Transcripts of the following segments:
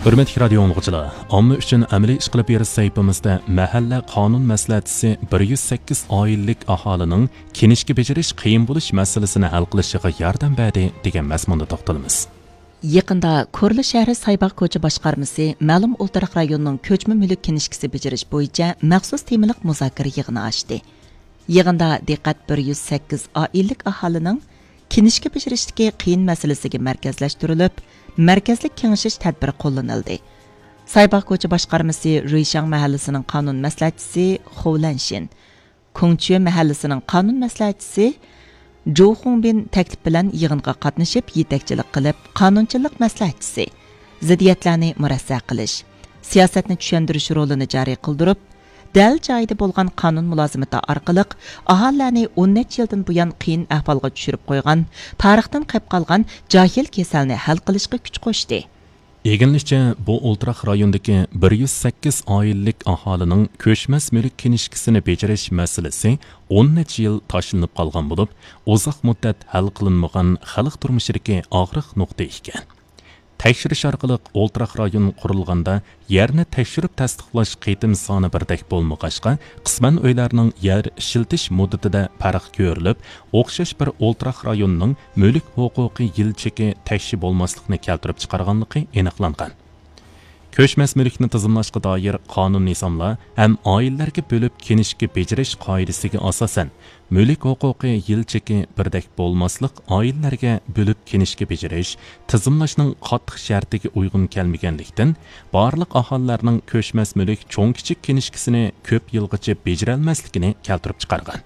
Hürmetli radio dinləyicilər, amma üçün əməli iş qilib beriş sayfımızda mahalla qonun maslahatchisi 108 oilelik aholinin kinishki becerish qiyin bo'lish masalasini hal qilishiga yordam berdi degan mazmunda to'xtalamiz. Yaqında Korli shahri Saybaq ko'cha boshqarmasi ma'lum o'ltiraq rayonining ko'chma mulk kinishkisi becerish bo'yicha maxsus temiliq muzokara yig'ini ochdi. Yig'inda diqqat 108 oilelik aholining kinishki bechirishdagi qiyin masalasiga markazlashtirilib, markazlik kengashish tadbiri qo'llanildi. Saybaq ko'cha boshqarmasi Rishang mahallasining qonun maslahatchisi Xovlanshin, Kongchue mahallasining qonun maslahatchisi Zhou Hongbin taklif bilan yig'inga qatnashib, yetakchilik qilib, qonunchilik maslahatchisi ziddiyatlarni murassa qilish, siyosatni tushuntirish rolini joriy qildirib, dal joyida bo'lgan qonun mulozimati orqali aholilarni 10 necha yildan buyon qiyin ahvolga tushirib qo'ygan, tarixdan qolib qolgan jahil kasalni hal qilishga kuch qo'shdi. Eginlikcha bu o'ltiraq rayondagi 108 oilelik aholining ko'chmas mulk kinishkisini bejarish masalasi 10 necha yil tashlanib qolgan bo'lib, uzoq muddat hal qilinmagan xalq turmushidagi og'riq nuqta ekan. Tekshirish orqali o'ltiraq rayon qurilganda yerni tekshirib tasdiqlash qitim soni birdek bo'lmag'achqa, qisman uylarning yer ishiltish muddatida farq ko'rilib, o'xshash bir o'ltiraq rayonning mulk huquqi yil cheki tekshir bo'lmaslikni keltirib chiqarganligi aniqlangan. Ko'chmas mulkni tizimlashga doir qonun nizomlar ham oilalarga bo'lib kinishki bejarish qoidasiga asosan mulk huquqi yil cheki birdek bo'lmaslik oilalarga bo'lib kinishki bejarish tizimlashning qattiq shartiga uyg'un kelmaganlikdan barliq aholilarning ko'chmas mulk cho'ng kichik kinishkisini ko'p yilgacha bejarolmasligini keltirib chiqargan.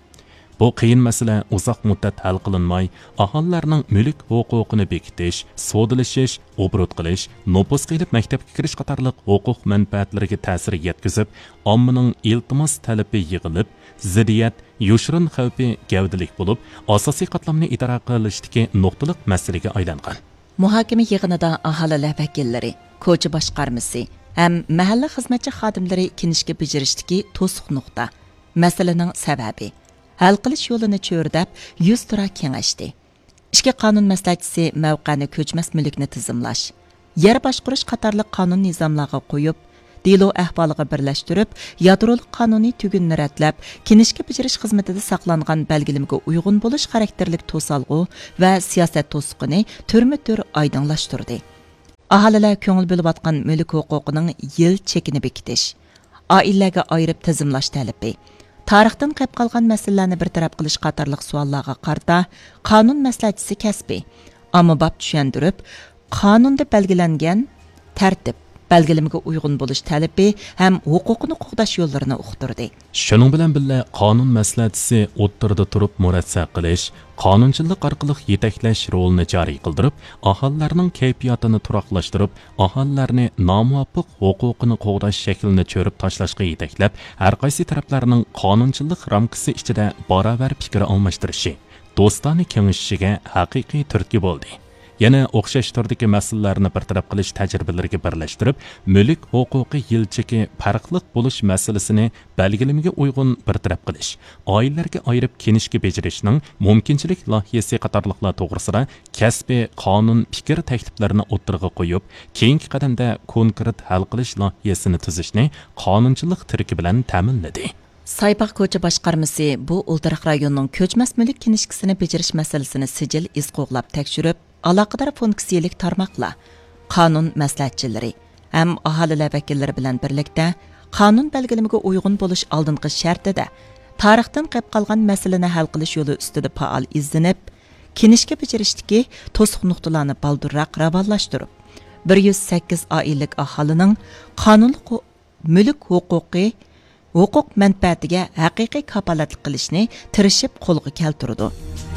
Bu qiyin masala uzoq muddat hal qilinmay, aholilarning mulk huquqini bekitish, sodlashish, obrut qilish, nopus qilib maktabga kirish qatorliq huquq manfaatlariga ta'sir yetkazib, ommaning iltimos talabi yig'ilib, ziddiyat, yoshirin xavfi gavdalik bo'lib, asosiy qatlamni idora qilishdagi nuqtaliq masalaga aylangan. Muhokama yig'inida aholilar vakillari, ko'cha boshqarmasi ham mahalla xizmatchi xodimlari kinishga bejirishdagi to'siq nuqta, masalaning sababi hal qilish yo'lini cho'rdab, 100 tura kengashdi. Ishki qonun maslahatchisi mavqani ko'chmas mulkni tizimlash, yer boshqarish qatorliq qonun nizomlarga qo'yib, delo ahvoliga birlashtirib, yadrolik qonuniy tugunni ratlab, kinishga bejarish xizmatida saqlangan belgilimga uyg'un bo'lish xarakterlik to'salg'u va siyosat to'siqini turma-tur oydinlashtirdi. Aholilar ko'ngil bo'lib mulk huquqining yil chekini bekitish, oilalarga ayirib tizimlash talabi, tarixdan qolib qolgan masalalarni bir taraf qilish qatorliq savollarga qarta qonun maslahatchisi kasbi ommabop tushuntirib, qonunda belgilangan tartib, belgilimga uyg'un bo'lish talabi ham huquqini qo'g'dash yo'llarini uqtirdi. Shuning bilan birga qonun maslahatchisi o'ttirda turib murassa qilish, qonunchilik orqali yetaklash rolini joriy qildirib, aholilarning kayfiyatini turaqlashtirib, aholilarni nomuvofiq huquqini qo'g'dash shaklini cho'rib tashlashga yetaklab, har qaysi taraflarning qonunchilik ramkasi ichida barobar fikr almashtirishi, do'stona kengashishiga haqiqiy turtki bo'ldi. Yana o'xshash turdagi masalalarni bartaraf qilish tajribalariga birlashtirib, mulk huquqi yil cheki farqli bo'lish masalasini belgilimga uyg'un bartaraf qilish, oilalarga ayirib kinishga bejarishning mumkinchilik loyihasi qatorliqlar to'g'risida kasbiy qonun fikr takliflarini o'ttirg'a qo'yib, keyingi qadamda konkret hal qilish loyihasini tuzishni qonunchilik tirki bilan ta'minladi. Saybaq ko'cha boshqarmasi bu o'ltiraq rayonning ko'chmas mulk kinishkisini bejarish masalasini sijil iz qo'g'lab tekshirib, aloqador funksiyalik tarmoqlar, qonun maslahatchilari ham aholilar vakillari bilan birlikda qonun belgilimiga uyg'un bo'lish oldingi shartida tarixdan qolib qolgan masalani hal qilish yo'li ustida faol izlanib, kinishga bejarishdagi to'siq nuqtalarni baldurroq ravonlashtirib, 108 oilelik aholining qonunli mulk huquq manfaatiga haqiqiy kapolatlik qilishni tirishib qo'lga keltirdi.